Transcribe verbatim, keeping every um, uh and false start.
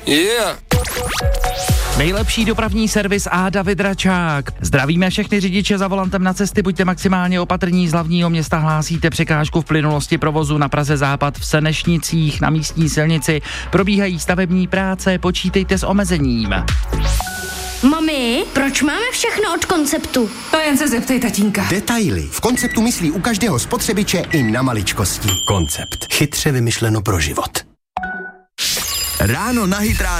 Yeah. Nejlepší dopravní servis a David Račák. Zdravíme všechny řidiče za volantem na cesty, buďte maximálně opatrní, z hlavního města hlásíte překážku v plynulosti provozu na Praze Západ v Senešnicích na místní silnici. Probíhají stavební práce, počítejte s omezením. Mami, proč máme všechno od Konceptu? To jen se zeptej tatínka. Detaily. V Konceptu myslí u každého spotřebiče i na maličkosti. Koncept. Chytře vymyšleno pro život. Ráno na Hit